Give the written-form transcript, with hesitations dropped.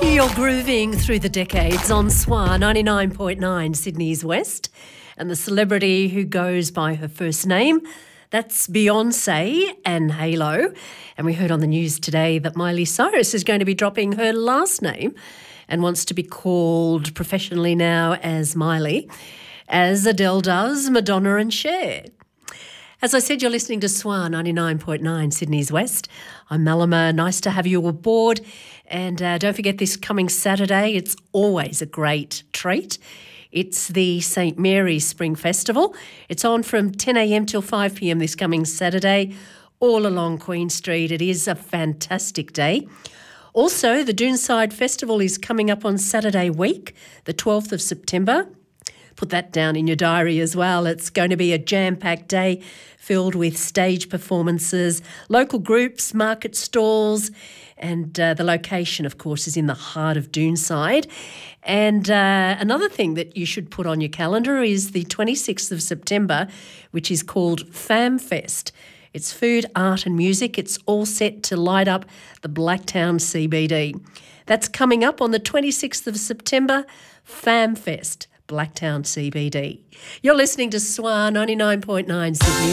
You're grooving through the decades on SWA 99.9 Sydney's West, and the celebrity who goes by her first name, that's Beyonce and Halo. And we heard on the news today that Miley Cyrus is going to be dropping her last name and wants to be called professionally now as Miley, as Adele does Madonna and Cher. As I said, you're listening to SWA 99.9 Sydney's West. I'm Malama. Nice to have you aboard. And don't forget, this coming Saturday, it's always a great treat. It's the St Mary's Spring Festival. It's on from 10 a.m. till 5 p.m. this coming Saturday, all along Queen Street. It is a fantastic day. Also, the Doonside Festival is coming up on Saturday week, the 12th of September. Put that down in your diary as well. It's going to be a jam-packed day filled with stage performances, local groups, market stalls, and the location, of course, is in the heart of Doonside. And another thing that you should put on your calendar is the 26th of September, which is called FamFest. It's food, art and music. It's all set to light up the Blacktown CBD. That's coming up on the 26th of September, FamFest, Blacktown CBD. You're listening to SWA 99.9 Sydney.